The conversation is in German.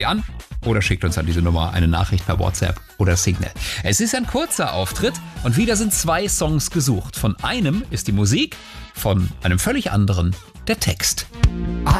an oder schickt uns an diese Nummer eine Nachricht per WhatsApp oder Signal. Es ist ein kurzer Auftritt und wieder sind 2 Songs gesucht. Von einem ist die Musik, von einem völlig anderen der Text.